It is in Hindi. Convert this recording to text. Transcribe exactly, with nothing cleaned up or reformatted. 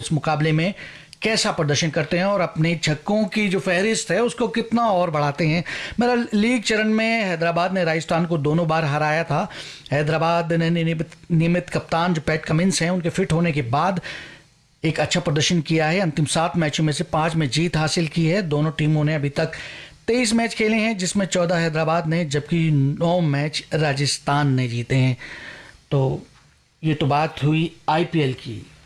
इस मुकाबले में कैसा प्रदर्शन करते हैं और अपने छक्कों की जो फहरिस्त है उसको कितना और बढ़ाते हैं। मेरा लीग चरण में हैदराबाद ने राजस्थान को दोनों बार हराया था। हैदराबाद ने नियमित नियमित कप्तान जो पैट कमिंस हैं उनके फिट होने के बाद एक अच्छा प्रदर्शन किया है। अंतिम सात मैचों में से पाँच में जीत हासिल की है। दोनों टीमों ने अभी तक तेईस मैच खेले हैं जिसमें चौदह हैदराबाद ने जबकि नौ मैच राजस्थान ने जीते हैं। तो ये तो बात हुई आईपीएल की।